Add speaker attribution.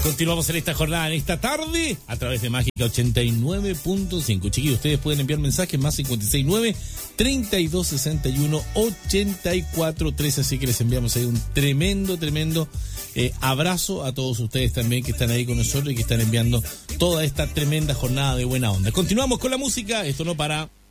Speaker 1: Continuamos en esta jornada, en esta tarde, a través de Mágica 89.5. Chiquillos, ustedes pueden enviar mensajes más 569-3261-8413. Así que les enviamos ahí un tremendo abrazo a todos ustedes también que están ahí con nosotros y que están enviando toda esta tremenda jornada de buena onda. Continuamos con la música, esto no para.